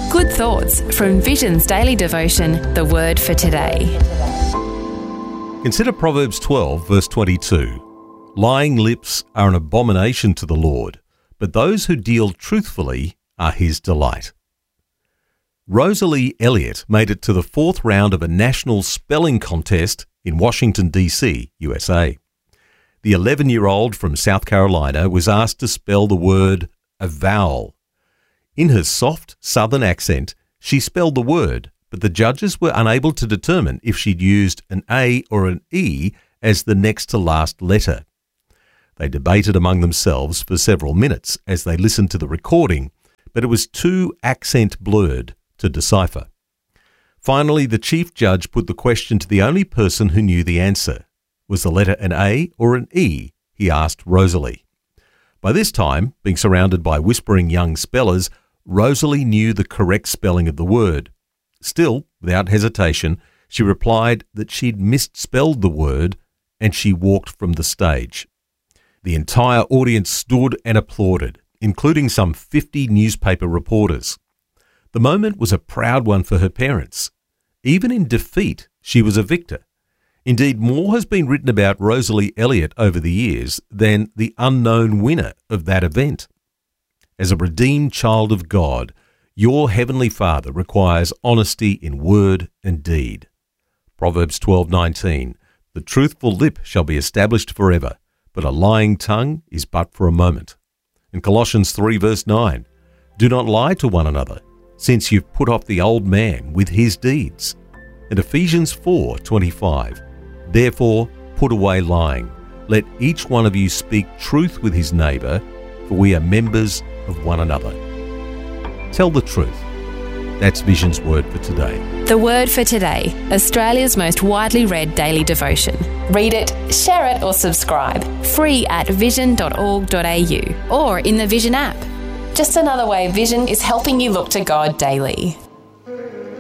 Good thoughts from Vision's daily devotion, The Word for Today. Consider Proverbs 12, verse 22. Lying lips are an abomination to the Lord, but those who deal truthfully are his delight. Rosalie Elliott made it to the fourth round of a national spelling contest in Washington, D.C., USA. The 11-year-old from South Carolina was asked to spell the word avowal. In her soft southern accent, she spelled the word, but the judges were unable to determine if she'd used an A or an E as the next to last letter. They debated among themselves for several minutes as they listened to the recording, but it was too accent blurred to decipher. Finally, the chief judge put the question to the only person who knew the answer. Was the letter an A or an E? He asked Rosalie. By this time, being surrounded by whispering young spellers, Rosalie knew the correct spelling of the word. Still, without hesitation, she replied that she'd misspelled the word, and she walked from the stage. The entire audience stood and applauded, including some 50 newspaper reporters. The moment was a proud one for her parents. Even in defeat, she was a victor. Indeed, more has been written about Rosalie Elliott over the years than the unknown winner of that event. As a redeemed child of God, your Heavenly Father requires honesty in word and deed. Proverbs 12:19, the truthful lip shall be established forever, but a lying tongue is but for a moment. In Colossians 3 verse 9, do not lie to one another, since you've put off the old man with his deeds. And Ephesians 4:25, therefore put away lying. Let each one of you speak truth with his neighbour, for we are members of one another. Tell the truth. That's Vision's Word for Today. The Word for Today, Australia's most widely read daily devotion. Read it, share it or subscribe. Free at vision.org.au or in the Vision app. Just another way Vision is helping you look to God daily.